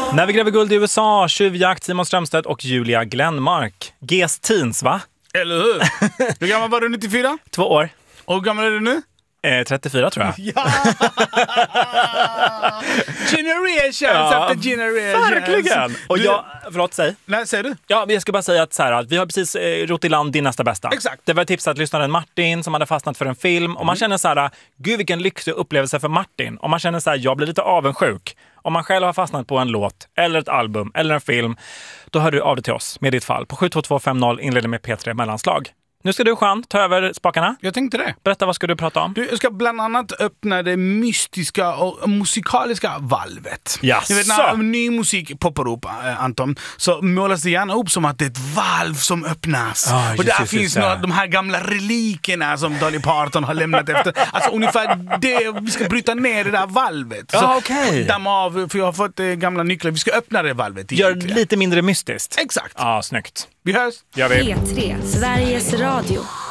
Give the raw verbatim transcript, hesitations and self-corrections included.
När vi gräver guld i U S A, tjuvjakt, Simon Strömstedt och Julia Glenmark. G S Teens, va? Eller hur? Hur gammal var du nittiofyra? Två år. Och hur gammal är du nu? Eh, trettiofyra tror jag. Ja! Generations Ja, efter generations. Verkligen. Och Du- jag, förlåt, säg. Nej, säger du? Ja, jag ska bara säga att, så här, att vi har precis eh, rott i land Din nästa bästa. Exakt. Det var tipsat lyssnaren Martin som hade fastnat för en film. Och man känner så här, gud vilken lyxig upplevelse för Martin. Och man känner så här, jag blir lite avundsjuk. Om man själv har fastnat på en låt, eller ett album, eller en film, då hör du av dig till oss med ditt fall. På sju två två fem noll inleder med P tre mellanslag. Nu ska du, Jean, ta över spakarna. Jag tänkte det. Berätta, vad ska du prata om? Du, jag ska bland annat öppna det mystiska och musikaliska valvet. Jaså? Du vet, när ny musik poppar upp, äh, Anton, så målas det gärna upp som att det är ett valv som öppnas. Ah, just, och där just, finns just, några, ja. de här gamla relikerna som Dolly Parton har lämnat efter. Alltså ungefär det, vi ska bryta ner det där valvet. Ja, Så, okej. damma av, för jag har fått eh, gamla nycklar. Vi ska öppna det valvet. Gör egentligen. lite mindre mystiskt. Exakt. Ja, snyggt. Vi hörs. Gör vi. P tre, Sveriges Radio.